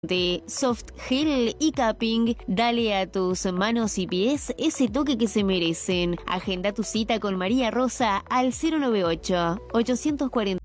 de Soft Gel y Cupping, dale a tus manos y pies ese toque que se merecen. Agenda tu cita con María Rosa al 098 840